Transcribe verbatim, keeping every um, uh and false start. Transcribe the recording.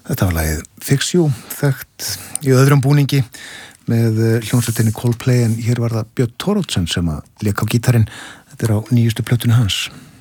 Þetta var lagið Fix You, þekkt í öðrum búningi með hljómsveitinni Coldplay, en hér var það Björn Thoroddsen sem að lék á gítarinn. Þetta er á nýjustu plötunni hans.